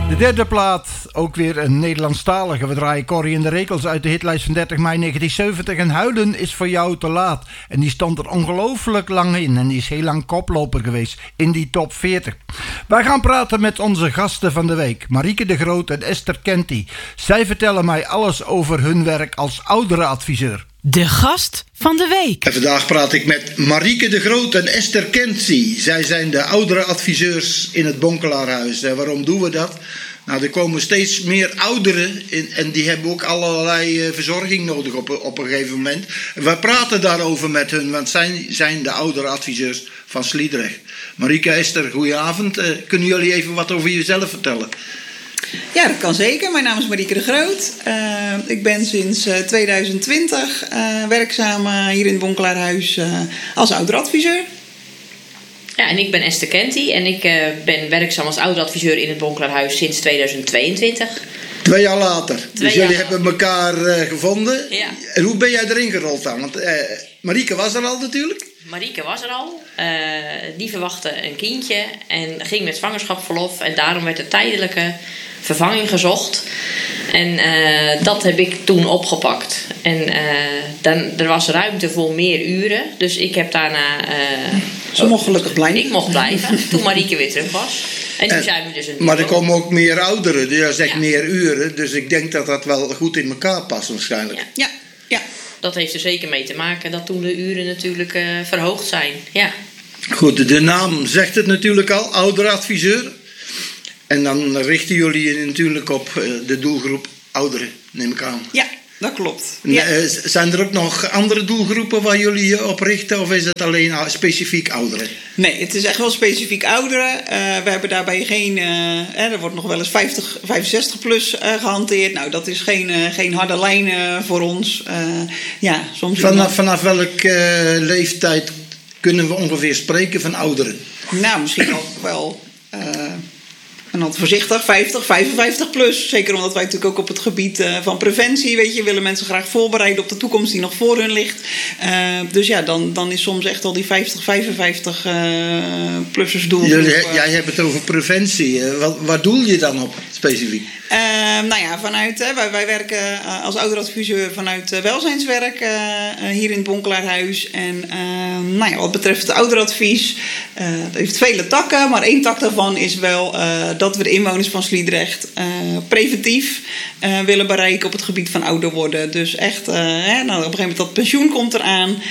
De derde plaat, ook weer een Nederlandstalige. We draaien Corrie in de Rekels uit de hitlijst van 30 mei 1970. En Huilen is voor jou te laat. En die stond er ongelooflijk lang in. En die is heel lang koploper geweest in die top 40. Wij gaan praten met onze gasten van de week. Marieke de Groot en Esther Kenty. Zij vertellen mij alles over hun werk als ouderenadviseur. De gast van de week. En vandaag praat ik met Marieke de Groot en Esther Kenty. Zij zijn de ouderenadviseurs in het Bonkelaarhuis. En waarom doen we dat? Nou, er komen steeds meer ouderen in, en die hebben ook allerlei verzorging nodig op een gegeven moment. En we praten daarover met hun, want zij zijn de ouderenadviseurs van Sliedrecht. Marieke, Esther, goedenavond. Kunnen jullie even wat over jezelf vertellen? Ja, dat kan zeker. Mijn naam is Marieke de Groot. Ik ben sinds 2020 werkzaam hier in het Bonkelaarhuis als ouderadviseur. Ja, en ik ben Esther Kenty en ik ben werkzaam als ouderadviseur in het Bonkelaarhuis sinds 2022. 2 jaar later. Dus jullie later. hebben elkaar gevonden. Ja. En hoe ben jij erin gerold dan? Want Marieke was er al natuurlijk. Marieke was er al. Die verwachtte een kindje en ging met zwangerschapsverlof. En daarom werd er tijdelijke vervanging gezocht. En dat heb ik toen opgepakt. En er was ruimte voor meer uren. Dus ik heb daarna... Ze mocht gelukkig blijven. Ik mocht blijven, toen Marieke weer terug was. En toen zijn we dus een duo. Maar er komen ook meer ouderen, dus dat zegt Ja. meer uren. Dus ik denk dat dat wel goed in elkaar past waarschijnlijk. Ja. Ja. Dat heeft er zeker mee te maken dat toen de uren natuurlijk verhoogd zijn. Ja. Goed, de naam zegt het natuurlijk al, ouderadviseur. En dan richten jullie je natuurlijk op de doelgroep ouderen, neem ik aan. Ja, dat klopt. Ja. Zijn er ook nog andere doelgroepen waar jullie je op richten? Of is het alleen specifiek ouderen? Nee, het is echt wel specifiek ouderen. We hebben daarbij geen... er wordt nog wel eens 65 plus gehanteerd. Nou, dat is geen harde lijn voor ons. Soms Vanaf welke leeftijd kunnen we ongeveer spreken van ouderen? Nou, misschien ook wel... En dan voorzichtig, 50, 55 plus. Zeker omdat wij natuurlijk ook op het gebied van preventie... willen mensen graag voorbereiden op de toekomst die nog voor hun ligt. Dus ja, dan is soms echt al die 50, 55 plussers doelgroep. Jij hebt het over preventie. Waar doel je dan op specifiek? Wij werken als ouderadviseur vanuit welzijnswerk hier in het Bonkelaarhuis. En wat betreft het ouderadvies, dat heeft vele takken. Maar 1 tak daarvan is wel dat we de inwoners van Sliedrecht preventief willen bereiken op het gebied van ouder worden. Dus echt, op een gegeven moment dat pensioen komt eraan.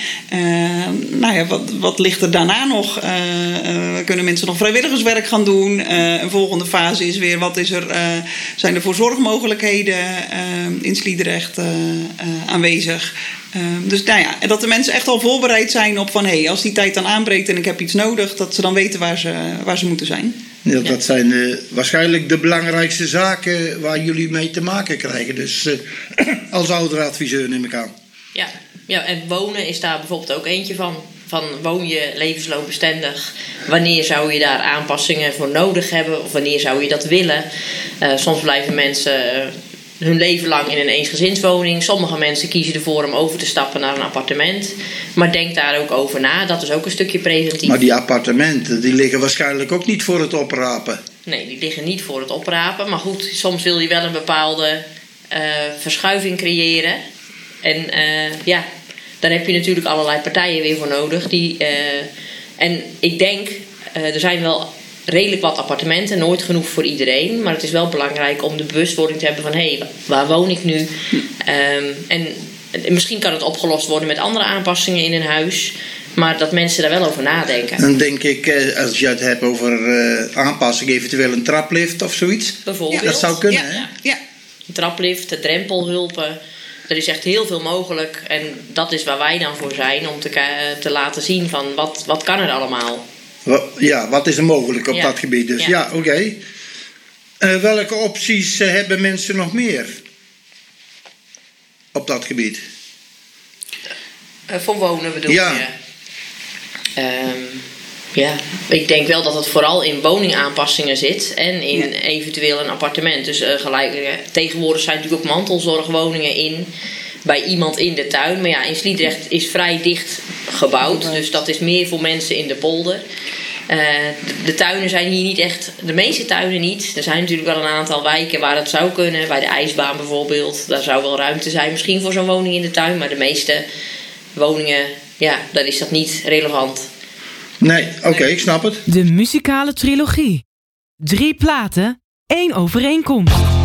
Wat ligt er daarna nog? Kunnen mensen nog vrijwilligerswerk gaan doen? Een volgende fase is weer, zijn er voor zorgmogelijkheden in Sliedrecht aanwezig? En dat de mensen echt al voorbereid zijn op van... als die tijd dan aanbreekt en ik heb iets nodig... dat ze dan weten waar ze moeten zijn. Ja, dat zijn waarschijnlijk de belangrijkste zaken waar jullie mee te maken krijgen. Dus als ouderadviseur neem ik aan. Ja, en wonen is daar bijvoorbeeld ook eentje van. Van woon je levensloonbestendig? Wanneer zou je daar aanpassingen voor nodig hebben? Of wanneer zou je dat willen? Soms blijven mensen hun leven lang in een eensgezinswoning. Sommige mensen kiezen ervoor om over te stappen naar een appartement. Maar denk daar ook over na. Dat is ook een stukje preventief. Maar die appartementen, die liggen waarschijnlijk ook niet voor het oprapen. Nee, die liggen niet voor het oprapen. Maar goed, soms wil je wel een bepaalde verschuiving creëren. En daar heb je natuurlijk allerlei partijen weer voor nodig. En ik denk, er zijn wel redelijk wat appartementen, nooit genoeg voor iedereen. Maar het is wel belangrijk om de bewustwording te hebben van... waar woon ik nu? En misschien kan het opgelost worden met andere aanpassingen in een huis. Maar dat mensen daar wel over nadenken. Dan denk ik, als je het hebt over aanpassing, eventueel een traplift of zoiets. Bijvoorbeeld. Dat zou kunnen, hè? Ja. Een traplift, de drempelhulpen. Er is echt heel veel mogelijk. En dat is waar wij dan voor zijn. Om te laten zien van wat kan er allemaal. Ja, wat is er mogelijk op dat gebied. Dus oké. Welke opties hebben mensen nog meer op dat gebied? Voor wonen bedoel je? Ik denk wel dat het vooral in woningaanpassingen zit. En in eventueel een appartement. Dus tegenwoordig zijn natuurlijk ook mantelzorgwoningen bij iemand in de tuin. Maar in Sliedrecht is vrij dicht gebouwd. Dus dat is meer voor mensen in de polder. De tuinen zijn hier niet echt, de meeste tuinen niet. Er zijn natuurlijk wel een aantal wijken waar het zou kunnen. Bij de ijsbaan bijvoorbeeld, daar zou wel ruimte zijn misschien voor zo'n woning in de tuin. Maar de meeste woningen, daar is dat niet relevant. Nee, oké, ik snap het. De muzikale trilogie. 3 platen, 1 overeenkomst.